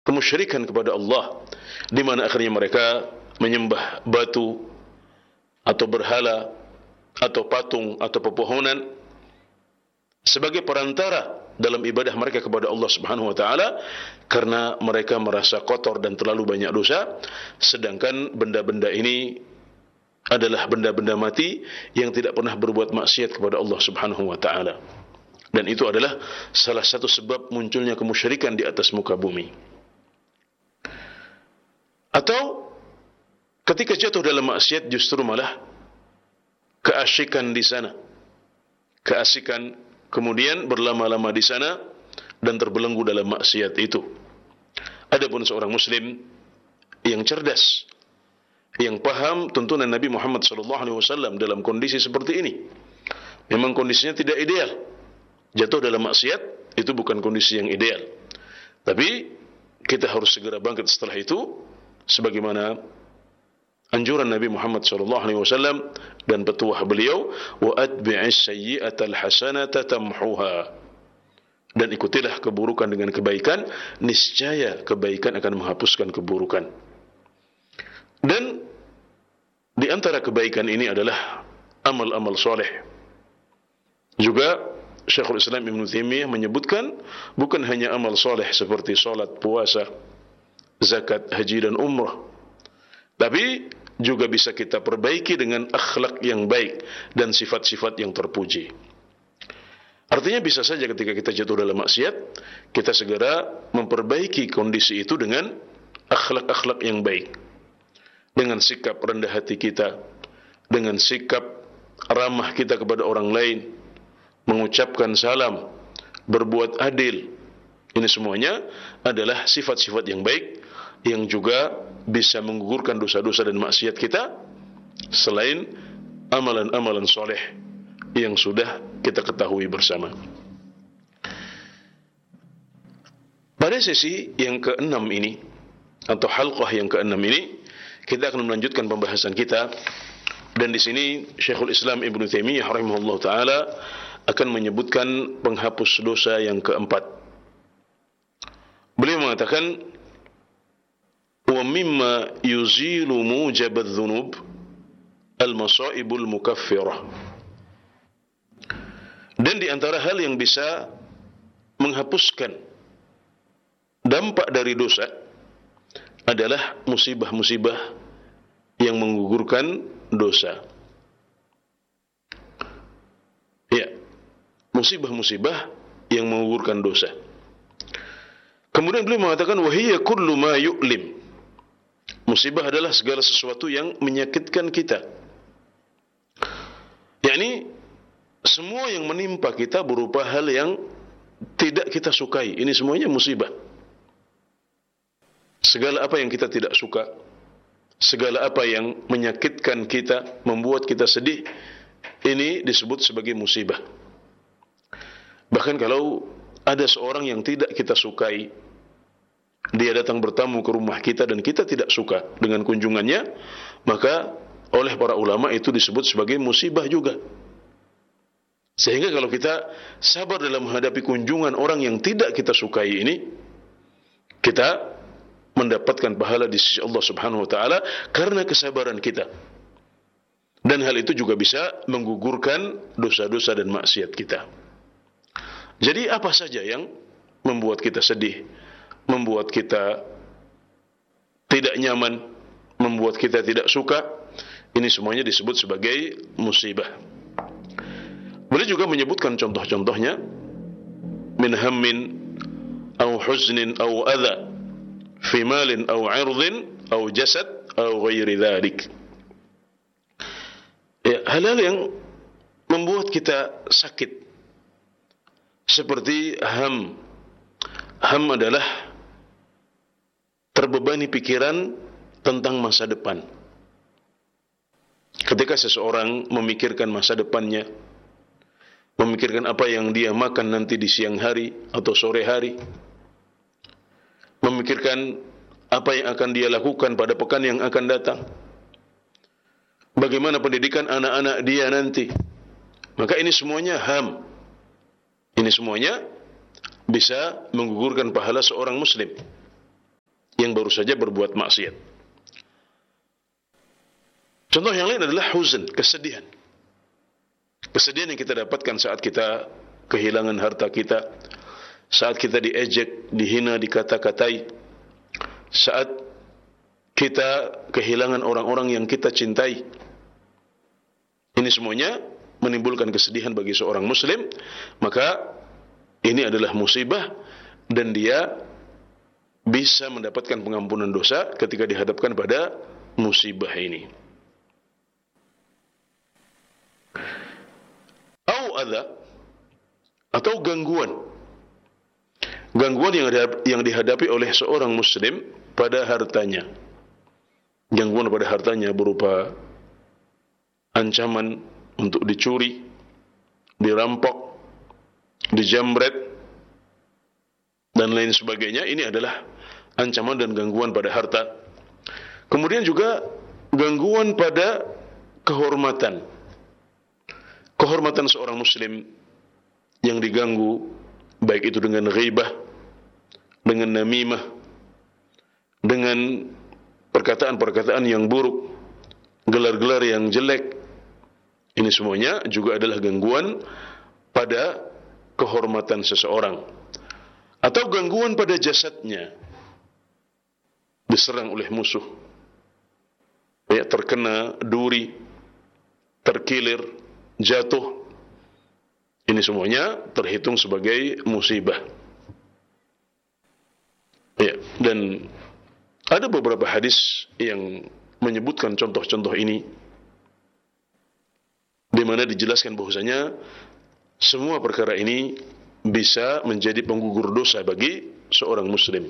kemusyrikan kepada Allah, di mana akhirnya mereka menyembah batu atau berhala atau patung atau pepohonan sebagai perantara dalam ibadah mereka kepada Allah Subhanahu wa taala, karena mereka merasa kotor dan terlalu banyak dosa, sedangkan benda-benda ini adalah benda-benda mati yang tidak pernah berbuat maksiat kepada Allah Subhanahu wa taala. Dan itu adalah salah satu sebab munculnya kemusyrikan di atas muka bumi. Atau ketika jatuh dalam maksiat justru malah keasyikan di sana. Keasikan kemudian berlama-lama di sana dan terbelenggu dalam maksiat itu. Adapun seorang muslim yang cerdas, yang paham tuntunan Nabi Muhammad SAW dalam kondisi seperti ini, memang kondisinya tidak ideal. Jatuh dalam maksiat itu bukan kondisi yang ideal. Tapi kita harus segera bangkit setelah itu, sebagaimana anjuran Nabi Muhammad SAW dan petuah beliau, wa atbi'is sayyi'atal hasanata tamhuha, dan ikutilah keburukan dengan kebaikan, niscaya kebaikan akan menghapuskan keburukan. Dan di antara kebaikan ini adalah amal-amal soleh. Juga Syekhul Islam Ibn Taimiyah menyebutkan bukan hanya amal soleh seperti salat, puasa, zakat, haji dan umrah, tapi juga bisa kita perbaiki dengan akhlak yang baik dan sifat-sifat yang terpuji. Artinya bisa saja ketika kita jatuh dalam maksiat, kita segera memperbaiki kondisi itu dengan akhlak-akhlak yang baik, dengan sikap rendah hati kita, dengan sikap ramah kita kepada orang lain, mengucapkan salam, berbuat adil. Ini semuanya adalah sifat-sifat yang baik yang juga bisa menggugurkan dosa-dosa dan maksiat kita, selain amalan-amalan soleh yang sudah kita ketahui bersama. Pada sesi yang ke-6 ini, atau halqah yang ke-6 ini, kita akan melanjutkan pembahasan kita, dan di sini Syekhul Islam Ibn Taimiyah rahimahullah ta'ala akan menyebutkan penghapus dosa yang keempat. Beliau mengatakan, wa mimma yuzilu mujab adh-dhunub al-masaibul mukaffirah. Dan di antara hal yang bisa menghapuskan dampak dari dosa adalah musibah-musibah yang menggugurkan dosa. Ya, musibah-musibah yang menggugurkan dosa. Kemudian beliau mengatakan, wa hiya kullu ma yu'lim. Musibah adalah segala sesuatu yang menyakitkan kita. Yakni semua yang menimpa kita berupa hal yang tidak kita sukai. Ini semuanya musibah. Segala apa yang kita tidak suka, segala apa yang menyakitkan kita, membuat kita sedih, ini disebut sebagai musibah. Bahkan kalau ada seorang yang tidak kita sukai, dia datang bertamu ke rumah kita dan kita tidak suka dengan kunjungannya, maka oleh para ulama itu disebut sebagai musibah juga. Sehingga kalau kita sabar dalam menghadapi kunjungan orang yang tidak kita sukai ini, kita mendapatkan pahala di sisi Allah Subhanahu wa taala karena kesabaran kita. Dan hal itu juga bisa menggugurkan dosa-dosa dan maksiat kita. Jadi apa saja yang membuat kita sedih, membuat kita tidak nyaman, membuat kita tidak suka, ini semuanya disebut sebagai musibah. Boleh juga menyebutkan contoh-contohnya, min hammin au huznin au adha fi malin au 'irdin au jasad au ghairi dzalik. Ya, hal-hal yang membuat kita sakit, seperti ham. Ham adalah terbebani pikiran tentang masa depan. Ketika seseorang memikirkan masa depannya, memikirkan apa yang dia makan nanti di siang hari atau sore hari, memikirkan apa yang akan dia lakukan pada pekan yang akan datang, bagaimana pendidikan anak-anak dia nanti, maka ini semuanya ham. Ini semuanya bisa menggugurkan pahala seorang muslim. yang baru saja berbuat maksiat. Contoh yang lain adalah huzn, kesedihan. Kesedihan yang kita dapatkan saat kita kehilangan harta kita, saat kita diejek, dihina, dikata-katai, saat kita kehilangan orang-orang yang kita cintai. Ini semuanya menimbulkan kesedihan bagi seorang muslim. Maka ini adalah musibah, dan dia bisa mendapatkan pengampunan dosa ketika dihadapkan pada musibah ini. Atau gangguan yang dihadapi oleh seorang muslim pada hartanya. Gangguan pada hartanya berupa ancaman untuk dicuri, dirampok, dijamret, dan lain sebagainya. Ini adalah ancaman dan gangguan pada harta. Kemudian juga gangguan pada kehormatan. Kehormatan seorang muslim yang diganggu, baik itu dengan ghibah, dengan namimah, dengan perkataan-perkataan yang buruk, gelar-gelar yang jelek. Ini semuanya juga adalah gangguan pada kehormatan seseorang. Atau gangguan pada jasadnya, diserang oleh musuh, ya, terkena duri, terkilir, jatuh. Ini semuanya terhitung sebagai musibah. Ya, dan ada beberapa hadis yang menyebutkan contoh-contoh ini, di mana dijelaskan bahwasanya semua perkara ini bisa menjadi penggugur dosa bagi seorang muslim.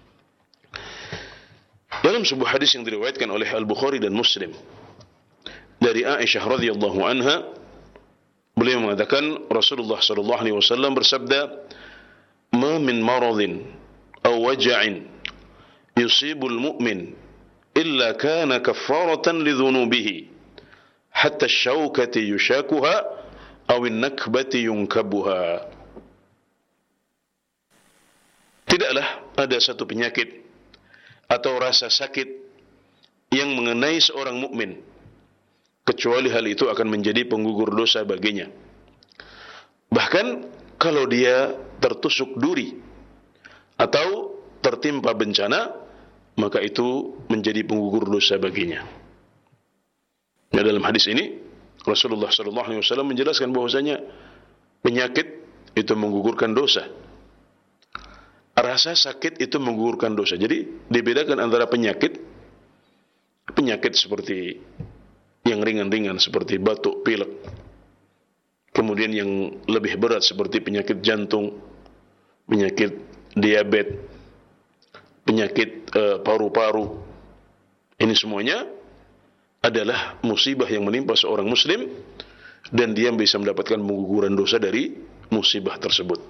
Dalam sebuah hadis yang diriwayatkan oleh Al-Bukhari dan Muslim dari Aisyah radhiyallahu anha, beliau mengatakan Rasulullah sallallahu alaihi wasallam bersabda, "Ma min maradin aw waja'in yusibul mu'min illa kana kaffaratan li dhunubihi hatta asy-syaukati yushakuha aw an-nakbati yunkabuha." Tidaklah ada satu penyakit atau rasa sakit yang mengenai seorang mukmin kecuali hal itu akan menjadi penggugur dosa baginya. Bahkan kalau dia tertusuk duri atau tertimpa bencana, maka itu menjadi penggugur dosa baginya. Nah, dalam hadis ini Rasulullah SAW menjelaskan bahwasanya penyakit itu menggugurkan dosa. Rasa sakit itu menggugurkan dosa. Jadi dibedakan antara penyakit seperti yang ringan-ringan seperti batuk, pilek. Kemudian yang lebih berat seperti penyakit jantung, penyakit diabetes, penyakit paru-paru. Ini semuanya adalah musibah yang menimpa seorang muslim, dan dia bisa mendapatkan pengguguran dosa dari musibah tersebut.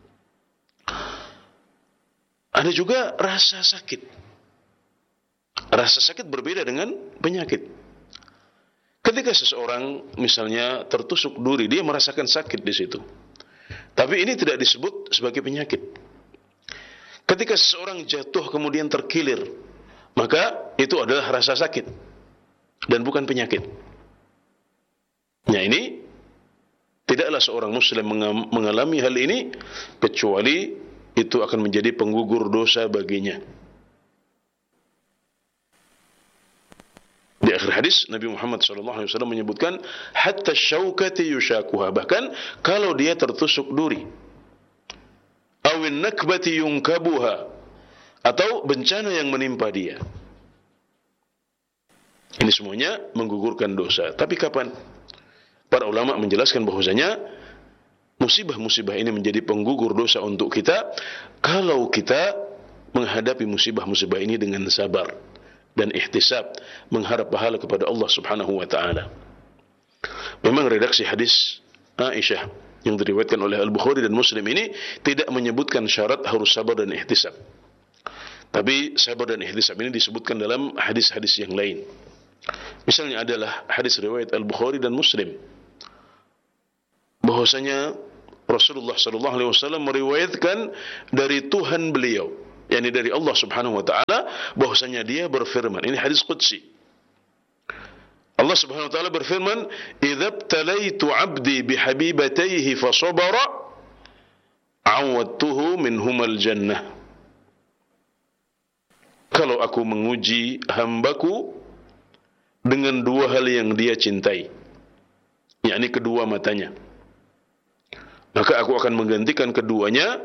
Ada juga rasa sakit. Rasa sakit berbeda dengan penyakit. Ketika seseorang misalnya tertusuk duri, dia merasakan sakit di situ. Tapi ini tidak disebut sebagai penyakit. Ketika seseorang jatuh kemudian terkilir, maka itu adalah rasa sakit dan bukan penyakit. Nah, ini tidaklah seorang muslim mengalami hal ini kecuali itu akan menjadi penggugur dosa baginya. Di akhir hadis Nabi Muhammad SAW menyebutkan hatta syaukati yushakuha, bahkan kalau dia tertusuk duri, awin nakbati yunkabuha, atau bencana yang menimpa dia. Ini semuanya menggugurkan dosa. Tapi kapan? Para ulama menjelaskan bahwasanya musibah-musibah ini menjadi penggugur dosa untuk kita kalau kita menghadapi musibah-musibah ini dengan sabar dan ihtisab, mengharap pahala kepada Allah Subhanahu wa taala. Memang redaksi hadis Aisyah yang diriwayatkan oleh Al-Bukhari dan Muslim ini tidak menyebutkan syarat harus sabar dan ihtisab. Tapi sabar dan ihtisab ini disebutkan dalam hadis-hadis yang lain. Misalnya adalah hadis riwayat Al-Bukhari dan Muslim bahwasanya Rasulullah sallallahu alaihi wasallam meriwayatkan dari Tuhan beliau yakni dari Allah Subhanahu wa taala, bahwasanya dia berfirman. Ini hadis qudsi. Allah Subhanahu wa taala berfirman, "Idza btalaitu 'abdi bihabibatayhi fasabara, 'awadtuhu minhumal jannah." Kalau aku menguji hambaku dengan dua hal yang dia cintai, yakni kedua matanya, maka aku akan menggantikan keduanya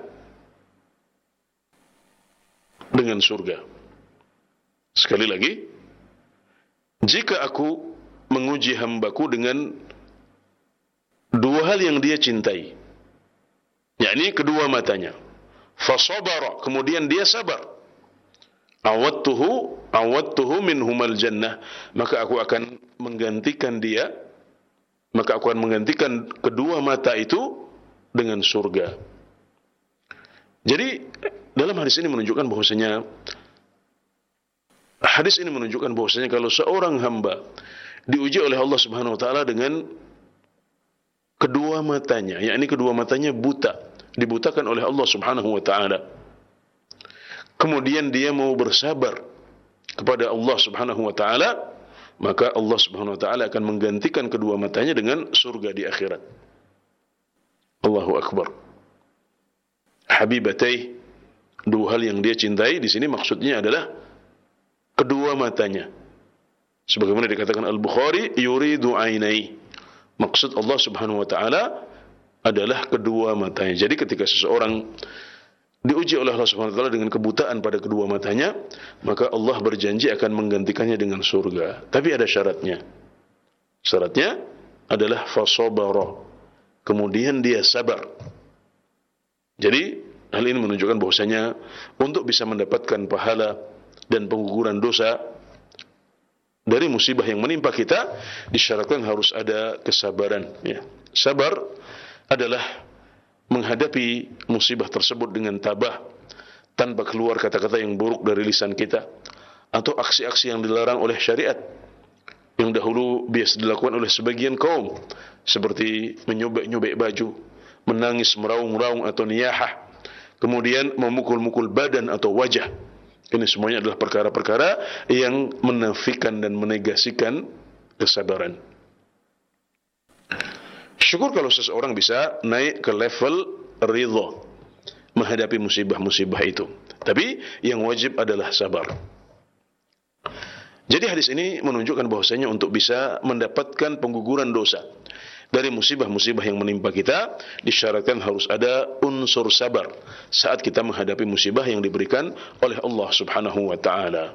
dengan surga. Sekali lagi, jika aku menguji hambaku dengan dua hal yang dia cintai, yakni kedua matanya, fasabara, kemudian dia sabar, awadtuhu minhumal jannah, maka aku akan menggantikan kedua mata itu dengan surga. Jadi dalam hadis ini menunjukkan bahwasanya kalau seorang hamba diuji oleh Allah Subhanahu wa taala dengan kedua matanya, yakni kedua matanya buta, dibutakan oleh Allah Subhanahu wa taala. Kemudian dia mau bersabar kepada Allah Subhanahu wa taala, maka Allah Subhanahu wa taala akan menggantikan kedua matanya dengan surga di akhirat. Allahu akbar. Habibatai, dua hal yang dia cintai, di sini maksudnya adalah kedua matanya. Sebagaimana dikatakan Al-Bukhari, yuridu ainai. Maksud Allah Subhanahu wa taala adalah kedua matanya. Jadi ketika seseorang diuji oleh Allah Subhanahu wa taala dengan kebutaan pada kedua matanya, maka Allah berjanji akan menggantikannya dengan surga. Tapi ada syaratnya. Syaratnya adalah fasabara. Kemudian dia sabar. Jadi hal ini menunjukkan bahwasanya untuk bisa mendapatkan pahala dan pengguguran dosa dari musibah yang menimpa kita, disyaratkan harus ada kesabaran. Ya. Sabar adalah menghadapi musibah tersebut dengan tabah, tanpa keluar kata-kata yang buruk dari lisan kita, atau aksi-aksi yang dilarang oleh syariat, yang dahulu biasa dilakukan oleh sebagian kaum, seperti menyobek-nyobek baju, menangis meraung-raung atau niyahah, kemudian memukul-mukul badan atau wajah. Ini semuanya adalah perkara-perkara yang menafikan dan menegasikan kesabaran. Syukur kalau seseorang bisa naik ke level ridha menghadapi musibah-musibah itu. Tapi yang wajib adalah sabar. Jadi hadis ini menunjukkan bahwasanya untuk bisa mendapatkan pengguguran dosa dari musibah-musibah yang menimpa kita, disyaratkan harus ada unsur sabar saat kita menghadapi musibah yang diberikan oleh Allah Subhanahu wa taala.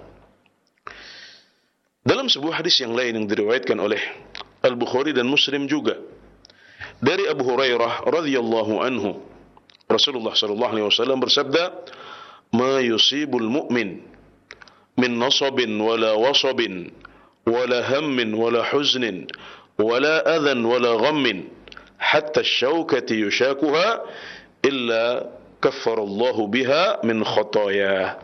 Dalam sebuah hadis yang lain yang diriwayatkan oleh Al-Bukhari dan Muslim juga, dari Abu Hurairah radhiyallahu anhu, Rasulullah sallallahu alaihi wasallam bersabda, "Ma yusibul mu'min min nasabin wala wasabin wala hammin wala huznin wala adhan wala ghammin hatta asy-syaukati yushakuha illa kaffarallahu biha min khataaya."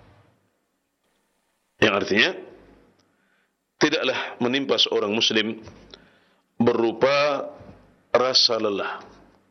Yang artinya, tidaklah menimpa seorang muslim berupa rasa lelah,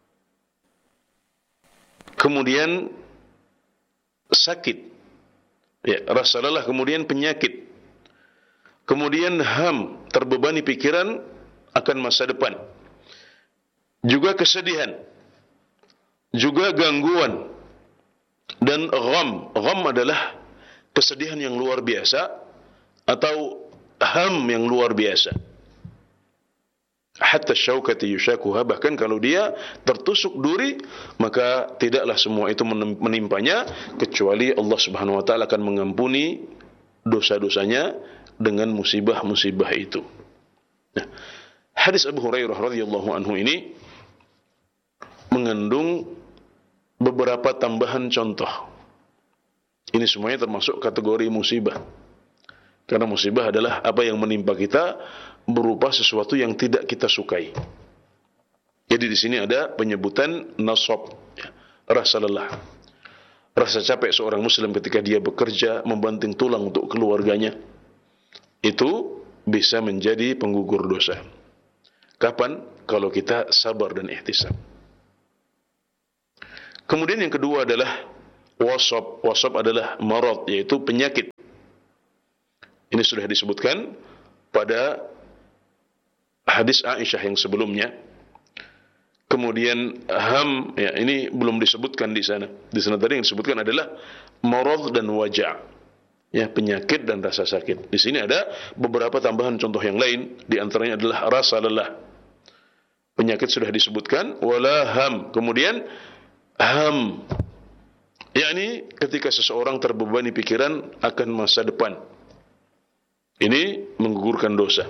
kemudian sakit, ya, rasa lelah, kemudian penyakit, kemudian ham, terbebani pikiran akan masa depan, juga kesedihan, juga gangguan, dan gham. Gham adalah kesedihan yang luar biasa atau ham yang luar biasa. Hatta syaukati yushakuha, bahkan kalau dia tertusuk duri, maka tidaklah semua itu menimpanya, kecuali Allah Subhanahu wa taala akan mengampuni dosa-dosanya dengan musibah-musibah itu. Nah, hadis Abu Hurairah radhiyallahu anhu ini mengandung beberapa tambahan contoh. Ini semuanya termasuk kategori musibah. Karena musibah adalah apa yang menimpa kita berupa sesuatu yang tidak kita sukai. Jadi di sini ada penyebutan nasab, ya, rasa lelah, rasa capek seorang muslim ketika dia bekerja membanting tulang untuk keluarganya. Itu bisa menjadi penggugur dosa. Kapan? Kalau kita sabar dan ihtisab. Kemudian yang kedua adalah wasab. Wasab adalah marad, yaitu penyakit. Ini sudah disebutkan pada hadis Aisyah yang sebelumnya. Kemudian ham, ya, ini belum disebutkan di sana. Di sana tadi yang disebutkan adalah marad dan waja', ya, penyakit dan rasa sakit. Di sini ada beberapa tambahan contoh yang lain, di antaranya adalah rasa lelah. Penyakit sudah disebutkan, wala ham. Kemudian ham, yakni ketika seseorang terbebani pikiran akan masa depan. Ini menggugurkan dosa.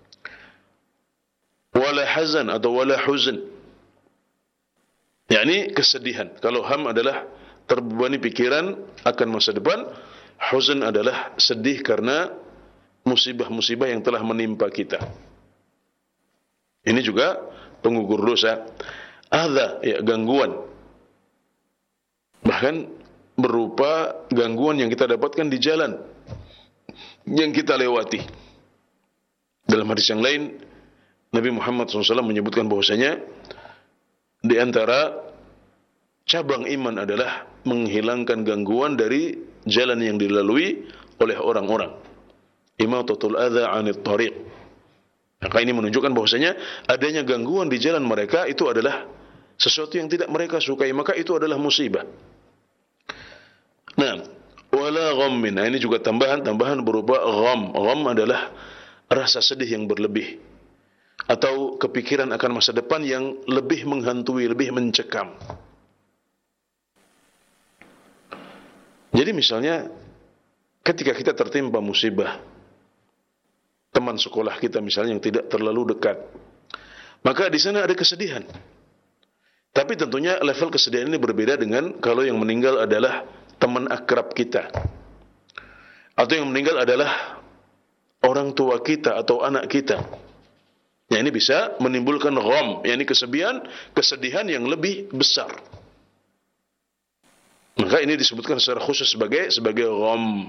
Wala hazan atau wala huzn, yakni kesedihan. Kalau ham adalah terbebani pikiran akan masa depan, huzn adalah sedih karena musibah-musibah yang telah menimpa kita. Ini juga penggugur dosa. Adza, ya, gangguan. Bahkan berupa gangguan yang kita dapatkan di jalan yang kita lewati. Dalam hadis yang lain, Nabi Muhammad SAW menyebutkan bahwasanya di antara cabang iman adalah menghilangkan gangguan dari jalan yang dilalui oleh orang-orang. Imatatul adza 'anit thariq. Maka ini menunjukkan bahwasanya adanya gangguan di jalan mereka itu adalah sesuatu yang tidak mereka sukai, maka itu adalah musibah. Nah, wala ghammin. Nah, ini juga tambahan berupa gham. Gham adalah rasa sedih yang berlebih atau kepikiran akan masa depan yang lebih menghantui, lebih mencekam. Jadi misalnya ketika kita tertimpa musibah, teman sekolah kita misalnya yang tidak terlalu dekat, maka di sana ada kesedihan. Tapi tentunya level kesedihan ini berbeda dengan kalau yang meninggal adalah teman akrab kita, atau yang meninggal adalah orang tua kita atau anak kita. Ya, ini bisa menimbulkan gham, yakni kesedihan yang lebih besar. Maka ini disebutkan secara khusus sebagai gham.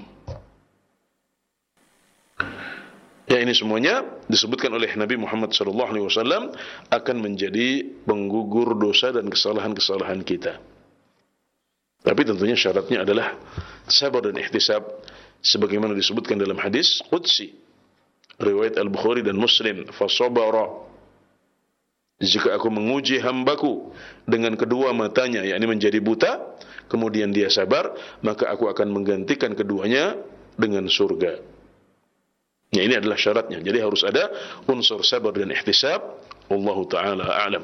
Ya, ini semuanya disebutkan oleh Nabi Muhammad SAW akan menjadi penggugur dosa dan kesalahan-kesalahan kita. Tapi tentunya syaratnya adalah sabar dan ihtisab, sebagaimana disebutkan dalam hadis qudsi riwayat Al-Bukhari dan Muslim, fasabara, jika aku menguji hambaku dengan kedua matanya, yakni menjadi buta, kemudian dia sabar, maka aku akan menggantikan keduanya dengan surga. Ya, ini adalah syaratnya. Jadi harus ada unsur sabar dan ihtisab. Wallahu taala a'lam.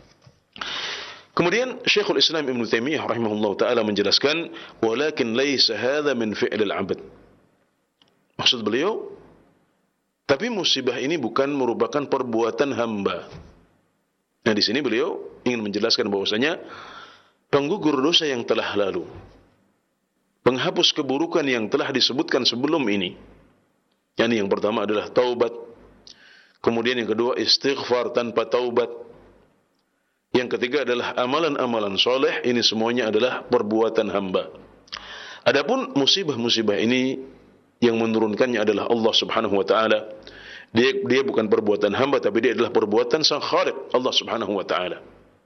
Kemudian Syekhul Islam Ibn Taimiyah rahimahullah ta'ala menjelaskan, walakin laysa hadha min fi'lil 'abd. Maksud beliau, tapi musibah ini bukan merupakan perbuatan hamba. Nah, di sini beliau ingin menjelaskan bahwasanya penggugur dosa yang telah lalu, penghapus keburukan yang telah disebutkan sebelum ini, yakni yang pertama adalah taubat, kemudian yang kedua istighfar tanpa taubat, yang ketiga adalah amalan-amalan soleh. Ini semuanya adalah perbuatan hamba. Adapun musibah-musibah ini yang menurunkannya adalah Allah Subhanahu wa taala. Dia bukan perbuatan hamba, tapi dia adalah perbuatan Sang Khaliq, Allah Subhanahu wa taala.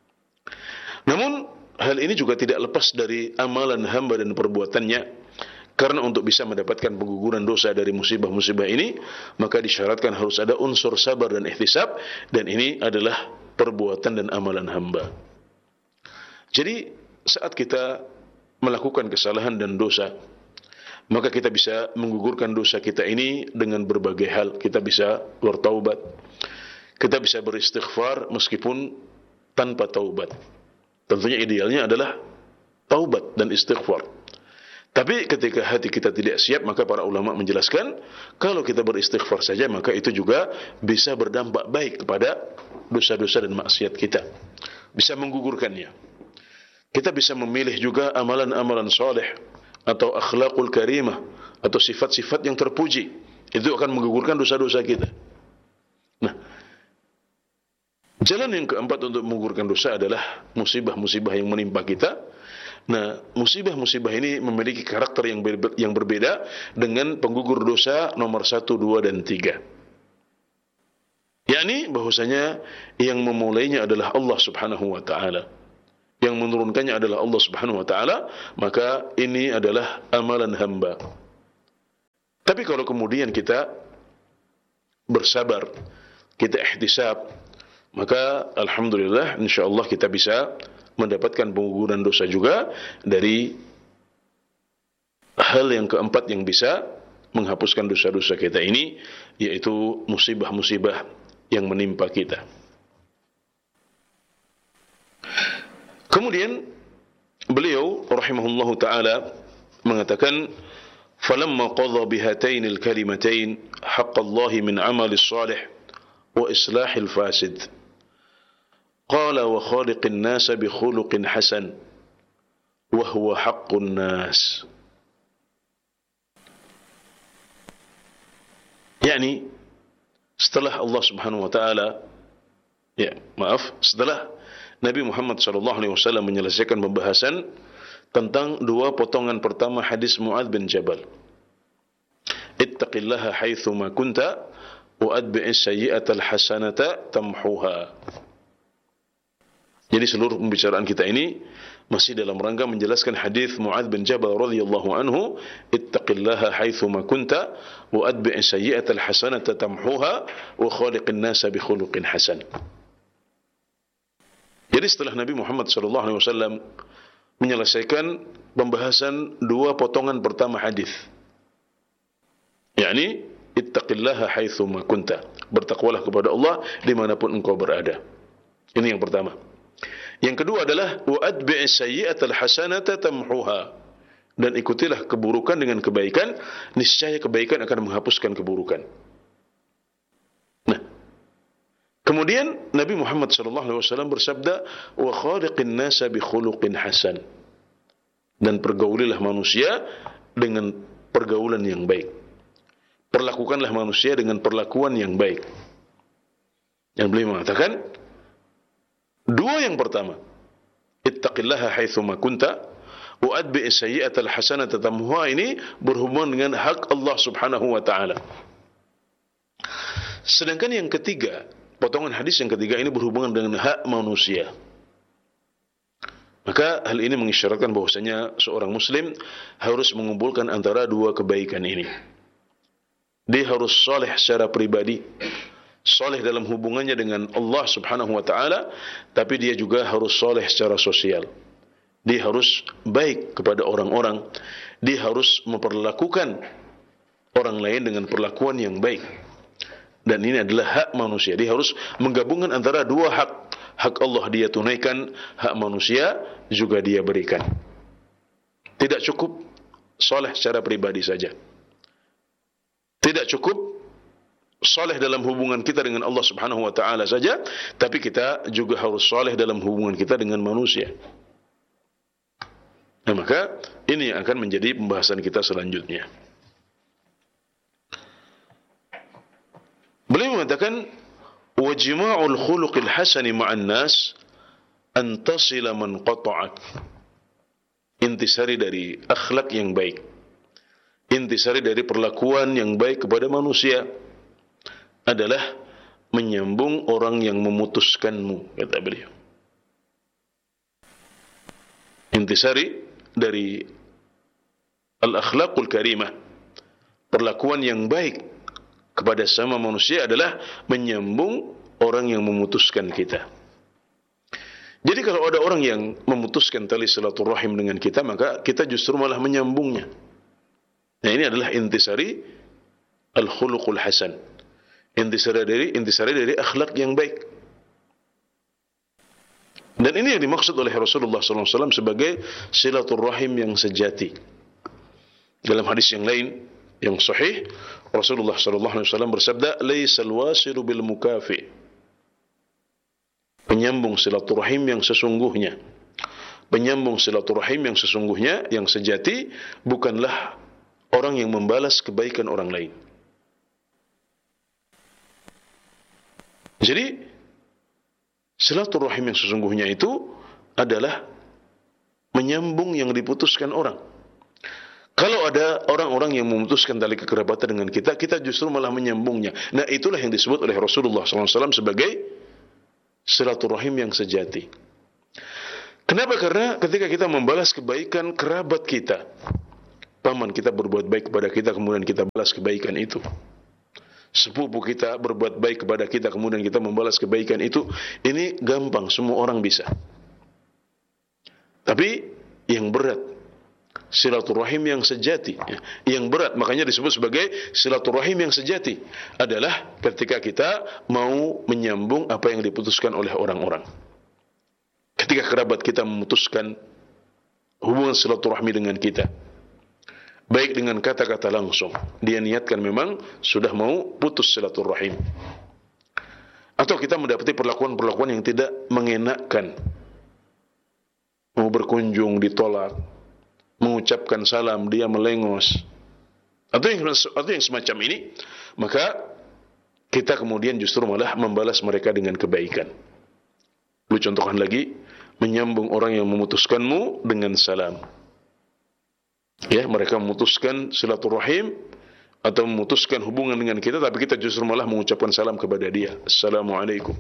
Namun hal ini juga tidak lepas dari amalan hamba dan perbuatannya, karena untuk bisa mendapatkan pengguguran dosa dari musibah-musibah ini, maka disyaratkan harus ada unsur sabar dan ihtisab, dan ini adalah perbuatan dan amalan hamba. Jadi saat kita melakukan kesalahan dan dosa, maka kita bisa menggugurkan dosa kita ini dengan berbagai hal. Kita bisa bertaubat, kita bisa beristighfar meskipun tanpa taubat. Tentunya idealnya adalah taubat dan istighfar. Tapi ketika hati kita tidak siap, maka para ulama menjelaskan, kalau kita beristighfar saja, maka itu juga bisa berdampak baik kepada dosa-dosa dan maksiat kita, bisa menggugurkannya. Kita bisa memilih juga amalan-amalan soleh atau akhlaqul karimah, atau sifat-sifat yang terpuji. Itu akan menggugurkan dosa-dosa kita. Nah, jalan yang keempat untuk menggugurkan dosa adalah musibah-musibah yang menimpa kita. Nah, musibah-musibah ini memiliki karakter yang berbeda dengan penggugur dosa nomor 1, 2, dan 3. Yakni bahwasanya yang memulainya adalah Allah Subhanahu wa taala. yang menurunkannya adalah Allah Subhanahu wa taala, maka ini adalah amalan hamba. Tapi kalau kemudian kita bersabar, kita ihtisab, maka alhamdulillah insyaallah kita bisa mendapatkan pengguguran dosa juga dari hal yang keempat yang bisa menghapuskan dosa-dosa kita ini, yaitu musibah-musibah yang menimpa kita. Kemudian beliau rahimahullahu taala mengatakan, "Falamma qadha bihatainil kalimatain haqqallahi min amalis salih wa islahil fasid. Qala wa khaliqin nas bi khuluqin hasan wa huwa haqqun nas." Yani setelah Allah Subhanahu wa taala setelah Nabi Muhammad SAW menyelesaikan pembahasan tentang dua potongan pertama hadis Mu'adz bin Jabal. Ittaqillaha haitsu ma kunta wa adbi'is sayyi'atal hasanata tamhuha. Jadi seluruh pembicaraan kita ini masih dalam rangka menjelaskan hadis Mu'adz bin Jabal radhiyallahu anhu, ittaqillaha haitsu ma kunta wa adbi'is sayyi'atal hasanata tamhuha wa khaliqin nasa bi khuluqin hasan. Jadi setelah Nabi Muhammad SAW menyelesaikan pembahasan dua potongan pertama hadis, yakni ittaqillaha haitsu ma kunta, bertakwalah kepada Allah dimanapun engkau berada. Ini yang pertama. Yang kedua adalah wa adbi'is sayyi'atal hasanata tamhuha, dan ikutilah keburukan dengan kebaikan, niscaya kebaikan akan menghapuskan keburukan. Nah, kemudian Nabi Muhammad SAW bersabda, wa khaliqin nasa bi khuluqin hasan, dan pergaulilah manusia dengan pergaulan yang baik. Perlakukanlah manusia dengan perlakuan yang baik. Dan beliau mengatakan dua yang pertama, ittaqillaha haitsu ma kunta wa adbi'is sayyi'atal hasanata tamhuha, ini berhubungan dengan hak Allah Subhanahu wa taala. Sedangkan yang ketiga, potongan hadis yang ketiga ini berhubungan dengan hak manusia. Maka hal ini mengisyaratkan bahwasanya seorang muslim harus mengumpulkan antara dua kebaikan ini. Dia harus saleh secara pribadi, saleh dalam hubungannya dengan Allah Subhanahu wa taala, tapi dia juga harus saleh secara sosial. Dia harus baik kepada orang-orang, dia harus memperlakukan orang lain dengan perlakuan yang baik. Dan ini adalah hak manusia. Dia harus menggabungkan antara dua hak. Hak Allah dia tunaikan, hak manusia juga dia berikan. Tidak cukup saleh secara pribadi saja. Tidak cukup saleh dalam hubungan kita dengan Allah Subhanahu wa taala saja, tapi kita juga harus saleh dalam hubungan kita dengan manusia. Nah, maka ini yang akan menjadi pembahasan kita selanjutnya. Beliau mengatakan, wa jima'ul khuluqil hasani ma'an nas an tasila man qata'ak. Intisari dari akhlak yang baik, intisari dari perlakuan yang baik kepada manusia adalah menyambung orang yang memutuskanmu, kata beliau. Intisari dari al-akhlaqul karimah, perlakuan yang baik kepada sama manusia adalah menyambung orang yang memutuskan kita. Jadi kalau ada orang yang memutuskan tali silaturahim dengan kita, maka kita justru malah menyambungnya. Nah, ini adalah intisari al-khuluqul hasan. Intisari dari akhlak yang baik. Dan ini yang dimaksud oleh Rasulullah SAW sebagai silaturahim yang sejati. Dalam hadis yang lain yang sahih, Rasulullah SAW bersabda, "Laisal wasilu bil mukafi." Penyambung silaturahim yang sesungguhnya. Penyambung silaturahim yang sesungguhnya, yang sejati, bukanlah orang yang membalas kebaikan orang lain. Jadi silaturahim yang sesungguhnya itu adalah menyambung yang diputuskan orang. Kalau ada orang-orang yang memutuskan tali kekerabatan dengan kita, kita justru malah menyambungnya. Nah, itulah yang disebut oleh Rasulullah SAW sebagai silaturahim yang sejati. Kenapa? Karena ketika kita membalas kebaikan kerabat kita, paman kita berbuat baik kepada kita, kemudian kita balas kebaikan itu. Sepupu kita berbuat baik kepada kita, kemudian kita membalas kebaikan itu. Ini gampang, semua orang bisa. Tapi yang berat, silaturahim yang sejati, yang berat, makanya disebut sebagai silaturahim yang sejati, adalah ketika kita mau menyambung apa yang diputuskan oleh orang-orang. Ketika kerabat kita memutuskan hubungan silaturahmi dengan kita, baik dengan kata-kata langsung, dia niatkan memang sudah mau putus silaturahim, atau kita mendapati perlakuan-perlakuan yang tidak mengenakkan, mau berkunjung ditolak, mengucapkan salam dia melengos, atau yang semacam ini, maka kita kemudian justru malah membalas mereka dengan kebaikan. Lu contohkan lagi, menyambung orang yang memutuskanmu dengan salam. Ya, mereka memutuskan silaturahim atau memutuskan hubungan dengan kita, tapi kita justru malah mengucapkan salam kepada dia, Assalamualaikum.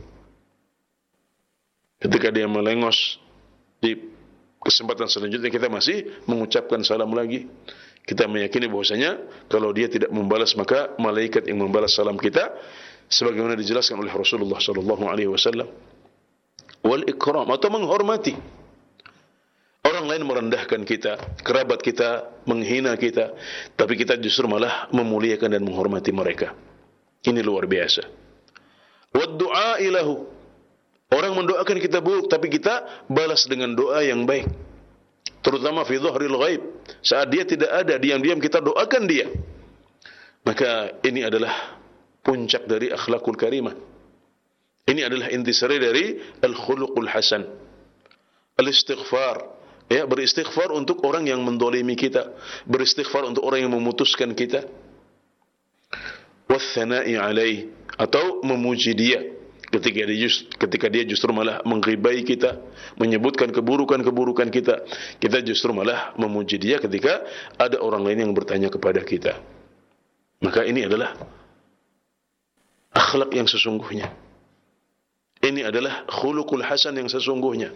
Ketika dia melengos, di kesempatan selanjutnya kita masih mengucapkan salam lagi. Kita meyakini bahwasanya kalau dia tidak membalas, maka malaikat yang membalas salam kita, sebagaimana dijelaskan oleh Rasulullah SAW. Wal ikram, atau menghormati. Orang lain merendahkan kita, kerabat kita menghina kita, tapi kita justru malah memuliakan dan menghormati mereka. Ini luar biasa. Wad du'a ilahu, orang mendoakan kita buruk, tapi kita balas dengan doa yang baik. Terutama fi dhahril ghaib, saat dia tidak ada, diam-diam kita doakan dia. Maka ini adalah puncak dari akhlakul karimah. Ini adalah intisari dari al-khuluqul hasan. Al-istighfar, ya, beristighfar untuk orang yang mendolimi kita, beristighfar untuk orang yang memutuskan kita. Wathana'i alaih, atau memuji dia ketika dia justru malah mengghibai kita, menyebutkan keburukan-keburukan kita. Kita justru malah memuji dia ketika ada orang lain yang bertanya kepada kita. Maka ini adalah akhlak yang sesungguhnya. Ini adalah khuluqul hasan yang sesungguhnya.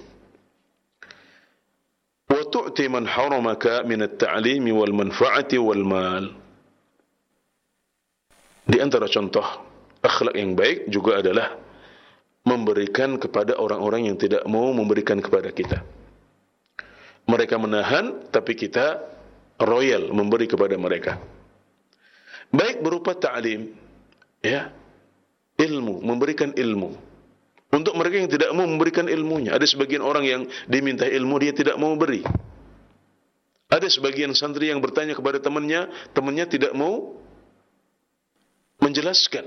وَتُعْتِ مَنْ حَرَمَكَ مِنَ التَّعْلِيمِ وَالْمَنْفَعَةِ وَالْمَالِ. Di antara contoh akhlak yang baik juga adalah memberikan kepada orang-orang yang tidak mau memberikan kepada kita. Mereka menahan, tapi kita royal memberi kepada mereka. Baik berupa ta'lim, ya, ilmu, memberikan ilmu. Untuk mereka yang tidak mau memberikan ilmunya. Ada sebagian orang yang diminta ilmu, dia tidak mau beri. Ada sebagian santri yang bertanya kepada temannya, temannya tidak mau menjelaskan.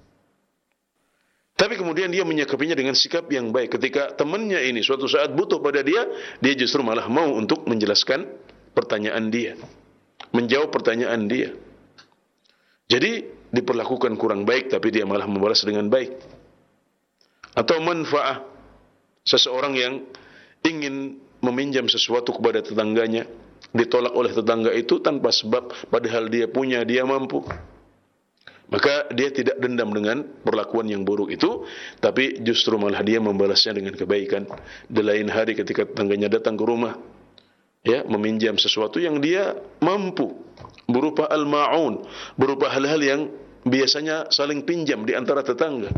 Tapi kemudian dia menyikapinya dengan sikap yang baik. Ketika temannya ini suatu saat butuh pada dia, dia justru malah mau untuk menjelaskan pertanyaan dia, menjawab pertanyaan dia. Jadi diperlakukan kurang baik, tapi dia malah membalas dengan baik. Atau manfaah, seseorang yang ingin meminjam sesuatu kepada tetangganya, ditolak oleh tetangga itu tanpa sebab, padahal dia punya, dia mampu. Maka dia tidak dendam dengan perlakuan yang buruk itu, tapi justru malah dia membalasnya dengan kebaikan. Di lain hari ketika tetangganya datang ke rumah, ya, meminjam sesuatu yang dia mampu, berupa al-ma'un, berupa hal-hal yang biasanya saling pinjam di antara tetangga.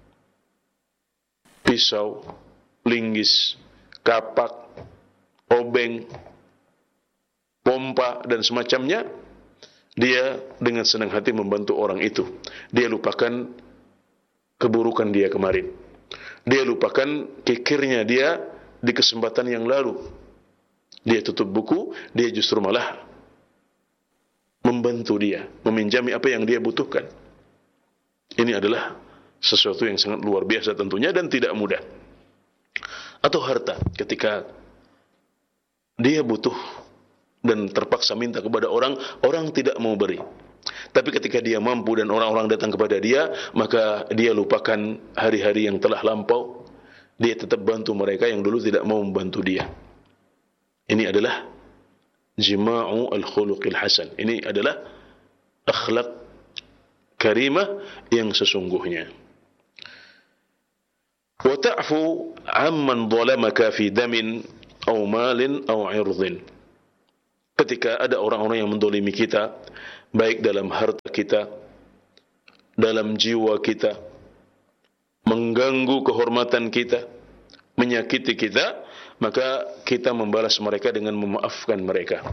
Pisau, linggis, kapak, obeng, pompa, dan semacamnya. Dia dengan senang hati membantu orang itu. Dia lupakan keburukan dia kemarin. Dia lupakan kikirnya dia di kesempatan yang lalu. Dia tutup buku, dia justru malah membantu dia, meminjami apa yang dia butuhkan. Ini adalah sesuatu yang sangat luar biasa tentunya dan tidak mudah. Atau harta, ketika dia butuh dan terpaksa minta kepada orang, orang tidak mau beri. Tapi ketika dia mampu dan orang-orang datang kepada dia, maka dia lupakan hari-hari yang telah lampau. Dia tetap bantu mereka yang dulu tidak mau membantu dia. Ini adalah jima'u al-khuluqil hasan. Ini adalah akhlak karimah yang sesungguhnya. Wa ta'fu amman zalamaka fi damin aw malin aw 'irdhin. Ketika ada orang-orang yang mendolimi kita, baik dalam harta kita, dalam jiwa kita, mengganggu kehormatan kita, menyakiti kita, maka kita membalas mereka dengan memaafkan mereka.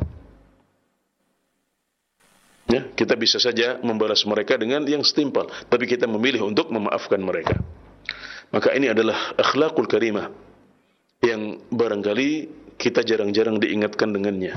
Ya, kita bisa saja membalas mereka dengan yang setimpal, tapi kita memilih untuk memaafkan mereka. Maka ini adalah akhlakul karimah yang barangkali kita jarang-jarang diingatkan dengannya.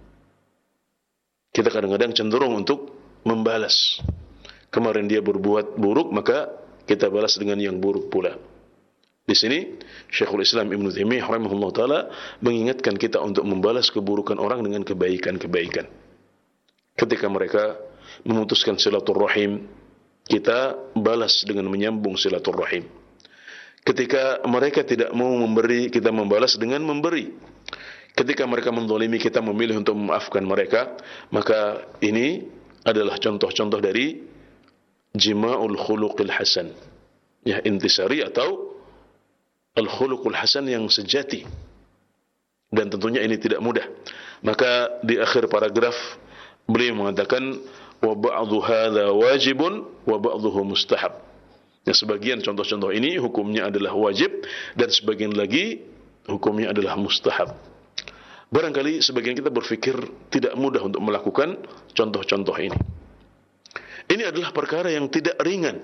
Kita kadang-kadang cenderung untuk membalas. Kemarin dia berbuat buruk, maka kita balas dengan yang buruk pula. Di sini Syekhul Islam Ibnu Taimiyah rahimahullah taala mengingatkan kita untuk membalas keburukan orang dengan kebaikan-kebaikan. Ketika mereka memutuskan silaturrahim, kita balas dengan menyambung silaturrahim. Ketika mereka tidak mau memberi, kita membalas dengan memberi. Ketika mereka menzalimi, kita memilih untuk memaafkan mereka. Maka ini adalah contoh-contoh dari jima'ul khuluqil hasan, ya, intisari atau al-khuluqul hasan yang sejati. Dan tentunya ini tidak mudah. Maka di akhir paragraf beliau mengatakan wa ba'dhu hadza wajibun wa ba'dhuhu mustahab. Ya, sebagian contoh-contoh ini hukumnya adalah wajib dan sebagian lagi hukumnya adalah mustahab. Barangkali sebagian kita berpikir tidak mudah untuk melakukan contoh-contoh ini. Ini adalah perkara yang tidak ringan.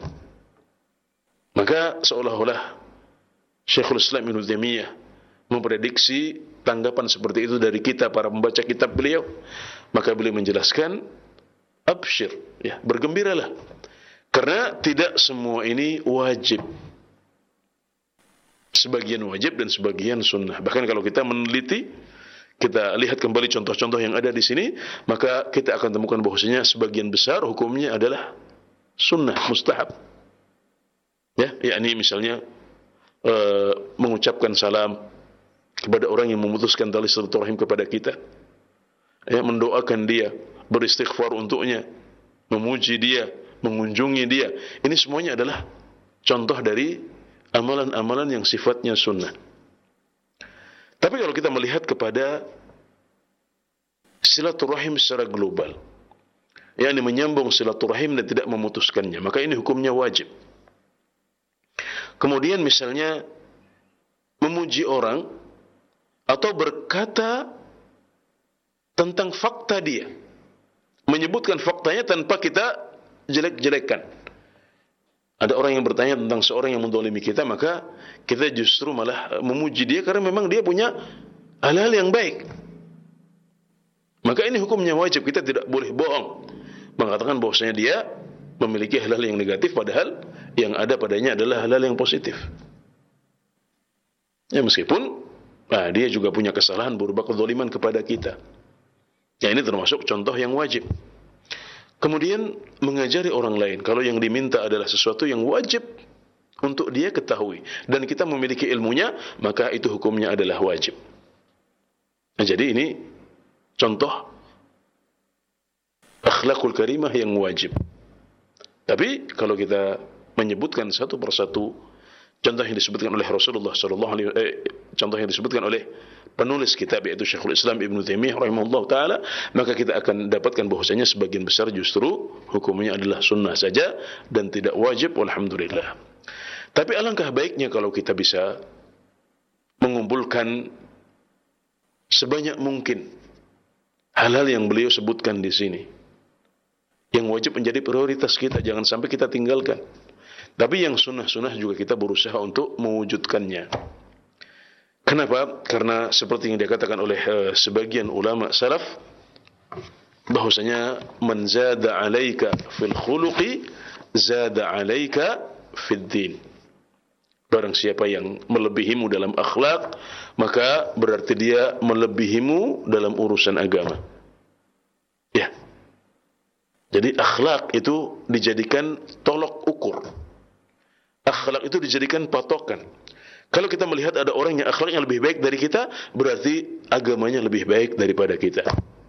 Maka seolah-olah Syekhul Islam Ibnu Taimiyah memprediksi tanggapan seperti itu dari kita para pembaca kitab beliau. Maka beliau menjelaskan, absyir, ya, bergembiralah, karena tidak semua ini wajib. Sebagian wajib dan sebagian sunnah. Bahkan kalau kita meneliti, kita lihat kembali contoh-contoh yang ada di sini, maka kita akan temukan bahwasanya sebagian besar hukumnya adalah sunnah, mustahab. Ya, yakni misalnya mengucapkan salam kepada orang yang memutuskan tali silaturahim kepada kita, ya, mendoakan dia, beristighfar untuknya, memuji dia, mengunjungi dia. Ini semuanya adalah contoh dari amalan-amalan yang sifatnya sunnah. Tapi kalau kita melihat kepada silaturahim secara global, yakni menyambung silaturahim dan tidak memutuskannya, maka ini hukumnya wajib. Kemudian misalnya memuji orang atau berkata tentang fakta dia, menyebutkan faktanya tanpa kita jelek-jelekan. Ada orang yang bertanya tentang seorang yang menzalimi kita, maka kita justru malah memuji dia karena memang dia punya hal-hal yang baik. Maka ini hukumnya wajib, kita tidak boleh bohong mengatakan bahwasanya dia memiliki hal-hal yang negatif, padahal yang ada padanya adalah hal-hal yang positif. Ya, meskipun dia juga punya kesalahan berupa kezaliman kepada kita. Ya, ini termasuk contoh yang wajib. Kemudian mengajari orang lain, kalau yang diminta adalah sesuatu yang wajib untuk dia ketahui dan kita memiliki ilmunya, maka itu hukumnya adalah wajib. Nah, jadi ini contoh akhlakul karimah yang wajib. Tapi kalau kita menyebutkan satu persatu contoh yang disebutkan oleh Rasulullah contoh yang disebutkan oleh penulis kitab yaitu Syekhul Islam Ibnu Taimiyah rahimahullah taala, maka kita akan dapatkan bahwasanya sebagian besar justru hukumnya adalah sunnah saja dan tidak wajib, walhamdulillah. Tapi alangkah baiknya kalau kita bisa mengumpulkan sebanyak mungkin hal-hal yang beliau sebutkan di sini yang wajib menjadi prioritas kita, jangan sampai kita tinggalkan. Tapi yang sunnah-sunnah juga kita berusaha untuk mewujudkannya. Kenapa? Karena seperti yang dikatakan oleh sebagian ulama salaf, bahwasanya man zada 'alaika fil khuluqi zada 'alaika fid din. Barang siapa yang melebihimu dalam akhlak, maka berarti dia melebihimu dalam urusan agama. Ya. Jadi akhlak itu dijadikan tolok ukur. Akhlak itu dijadikan patokan. Kalau kita melihat ada orang yang akhlaknya lebih baik dari kita, berarti agamanya lebih baik daripada kita.